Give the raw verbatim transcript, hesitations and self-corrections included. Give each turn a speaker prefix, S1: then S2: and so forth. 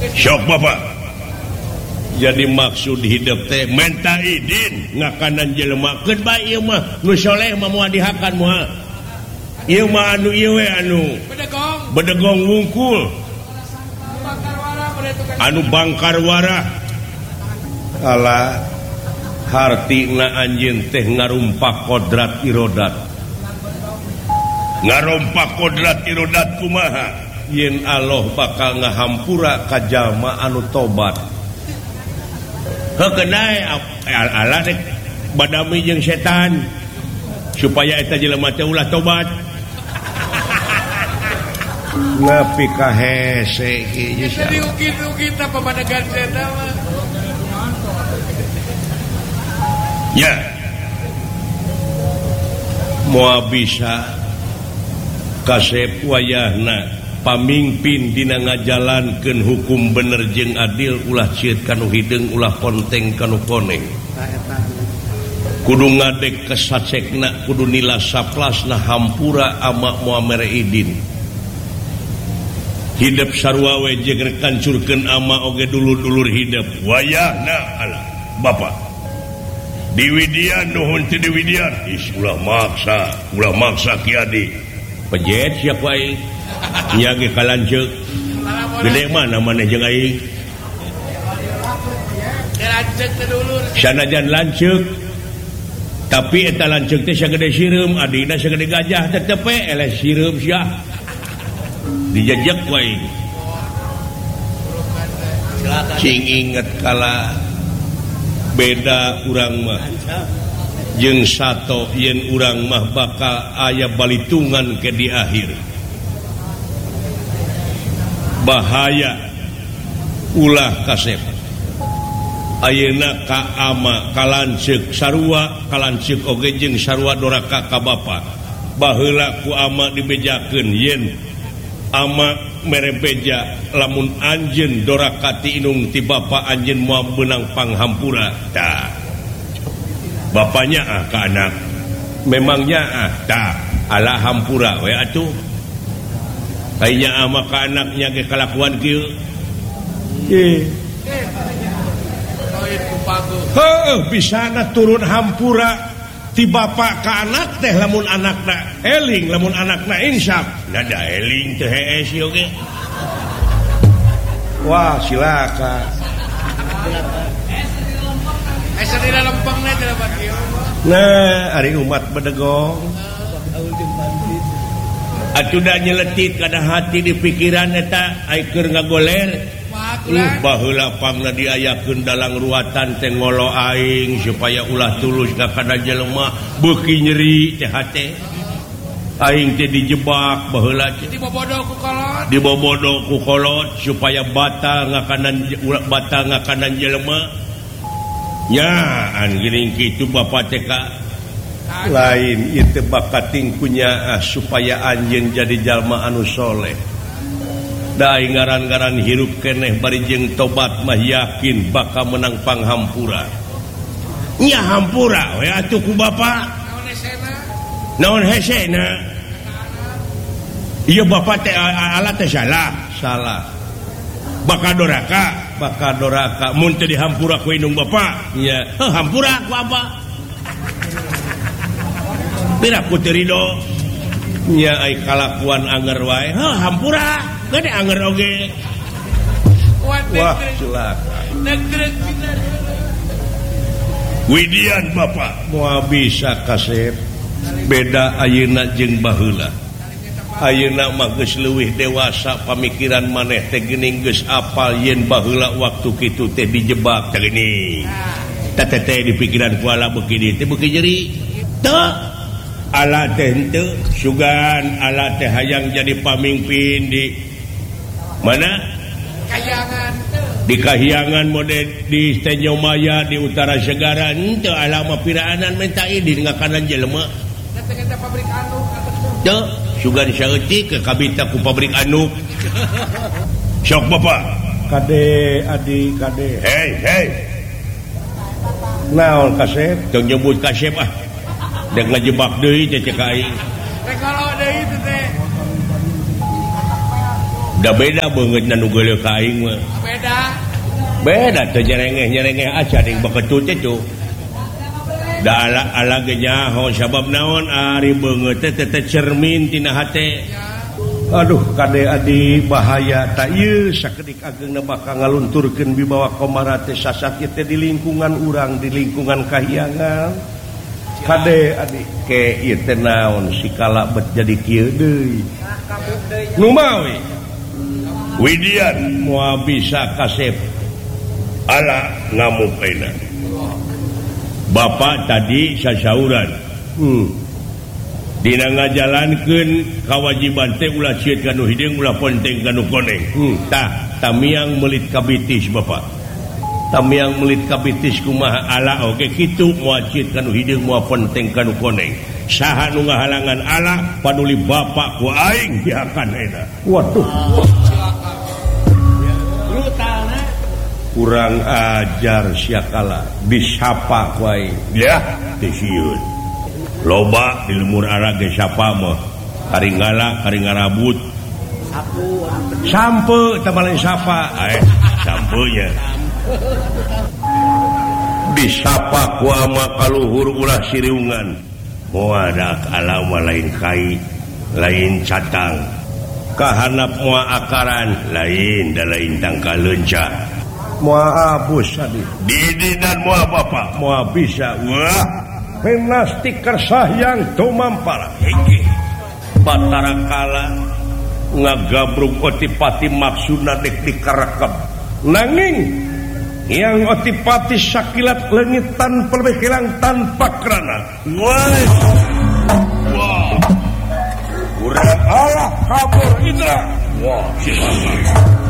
S1: Sok Bapak jadi maksud hidup teh menta idin ngakanan jelema keun bae ieu mah nu soleh mah moal dihakan moal ieu mah anu ieu we anu bedegong bedegong wungkul anu bangkar wara ala hartina anjeun teh ngarumpak kodrat irodat ngarumpak kodrat irodat kumaha yen Allah bakal ngahampura ka jalma anu tobat heukeunai ala dek badami jeung setan supaya eta jelema teh ulah tobat ngapi ka hese kieu
S2: jadi ukit-ukit apa padagan setan mah
S1: ya moal bisa kasep wayahna pamimpin dina ngajalankeun hukum bener jeung adil ulah cieut kanu hideung ulah konteng kanu koneng kudu ngadek kesacekna kudu nila saplasna hampura ama moal mere idin hidup sarua we jeung rek kancurkeun ama oge dulur-dulur hidup wayahna ala Bapak diwidian nuhun ti diwidian is ulah maksa ulah maksa kiadi pejet siapa aing nya ge kalanceuk gede mana maneh jeung aing lanceuk teh dulur sanajan lanceuk tapi eta lanceuk teh sagede sireum adina sagede gajah tetep we eleh sireum sia dijejek wae cing inget kala beda urang mah jeung sato yen urang mah bakal aya balitungan ke di akhir bahaya ulah kasep ayeuna ka ama kalanceuk sarua kalanceuk oge jeung sarua doraka ka bapa baheula ku ama dibejakeun yen ama mere beja lamun anjeun doraka ti inung ti bapa anjeun moal beunang panghampura tah bapanya ah ka anak memangnya ah tah ala hampura we atuh kayaknya ama ka anaknya ke kelakuan kieu eh heuh bisana turun hampura ti bapa ka anak teh lamun anakna eling lamun anakna insaf nada eling teh hees ieu ge wah silakan asa di lempeng na teh dapat kieu nah ari umat bedegong atuh da nyeletit kana hati di pikiran eta ai keur ngagoler uh baheula pangna diayakeun dalang ruatan teh ngolo aing supaya ulah tulus ka kana jelema beuki nyeri teh hate aing teh dijebak baheula teh dibobodo ku kolot dibobodo ku kolot supaya batal ngakanan batal ngakanan jelema nya an geuning kitu bapa teh ka lain ieu bakating kunya supaya anjeun jadi jalma anu soleh da ngaran-ngaran hirup keneh bari jeung tobat mah yakin bakal menang panghampura nya hampura we atuh ku bapa naon hesena naon hesena ieu bapa teh ala teh salah salah bakal doraka bakal doraka mun teh dihampura ku indung bapa nya heuh hampura ku apa bira ku teu ridho nya ai kalakuan anger wae heuh hampura gede anger oge wah silakan widian Bapak moal bisa kasep beda ayeuna jeung baheula ayeuna mah geus leuwih dewasa pamikiran maneh teh geuning geus apal yen baheula waktu kitu teh dijebak teh geuning teteh di pikiran kuala beuki dieu teh beuki nyeri teu ala teh henteu sugan ala teh hayang jadi pamimpin di mana Kahyangan di Kahyangan mode di Stenyo Maya di Utara Segara henteu ala mah piraanan menta idin ngakanan jelema teh kita pabrik anu teu sugan saeutik ke kabita ku pabrik anu sok Bapak kade adi kade hei hei naon kasep teu nyebut kasep ah dek ngajebak deui teh cek aing rek ngalo deui teh udah beda banget na nu geuleuh ka aing mah
S2: Beda.
S1: beda teh nyerengeh-nyerengeh aja ding baketut itu da ala ala ge nyaho sabab naon ari beungeut teh teh cermin tina hate aduh kade adi bahaya ta ieu sakedik ageungna bakal ngalunturkeun wibawa komara teh sasakit teh di lingkungan urang di lingkungan kahyangan kade adi ke ieu teh naon sikala bet jadi kieu deui nu mawi Widian moal bisa kasep ala ngamukaina Bapak tadi sasauran hmm. dina ngajalankeun kawajiban teh ulah cieut kanu hideung ulah ponteng kanu koneng hmm. tah tamiang melit kabitis Bapak tamiang melit kabitis kumaha ala oge kitu moal cieut kanu hideung moal ponteng kanu koneng saha nu ngahalangan ala paduli Bapak ku aing diakan eta waduh kurang ajar siakala disapa ku aing ya teh sieun loba di lemur arah ge sapa mah kari ngala kari ngarabut sampe teh balen sapa eh sampeunya disapa ku ama kaluhur ulah siriungan moal da alama lain kai lain catang kahanap moal akaran lain da lain tangka leunca moal abus tadi didi dan moal Bapak moal bisa wah penastik kersah yang tumampara hingga batara kala ngagabrug otipati maksudna dek dikarekep nanging yang otipati sakilat leungit tanpa lebih hilang tanpa kerana wah wah urang Allah kabur indra wah